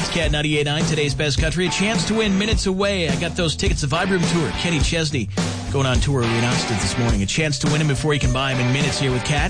Cat 98.9, today's best country. A chance to win minutes away. I got those tickets to Vibe Room Tour. Kenny Chesney going on tour. We announced it this morning. A chance to win them before you can buy them in minutes here with Cat.